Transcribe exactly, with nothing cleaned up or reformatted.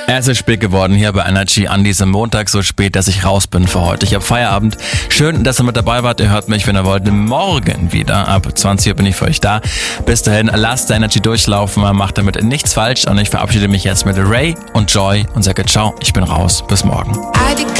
Es ist spät geworden hier bei Energy an diesem Montag, so spät, dass ich raus bin für heute. Ich habe Feierabend. Schön, dass ihr mit dabei wart. Ihr hört mich, wenn ihr wollt, morgen wieder. Ab zwanzig Uhr bin ich für euch da. Bis dahin, lasst Energy durchlaufen. Macht damit nichts falsch. Und ich verabschiede mich jetzt mit Ray und Joy und sage ciao. Ich bin raus. Bis morgen.